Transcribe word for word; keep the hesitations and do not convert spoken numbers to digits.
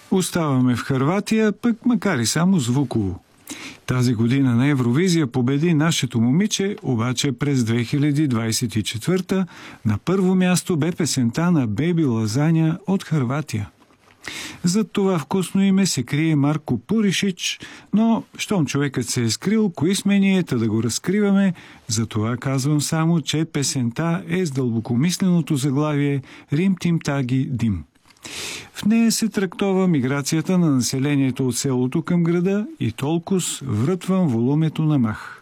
Оставаме в Хърватия, пък макар и само звуково. Тази година на Евровизия победи нашето момиче, обаче през две хиляди двадесет и четвърта на първо място бе песента на Беби Лазаня от Хърватия. Зад това вкусно име се крие Марко Пуришич, но щом човекът се е скрил, кои сме ние да го разкриваме, затова казвам само, че песента е с дълбокомисленото заглавие «Рим Тим Таги Дим». В нея се трактова миграцията на населението от селото към града и толкова врътвам волумето на Мах.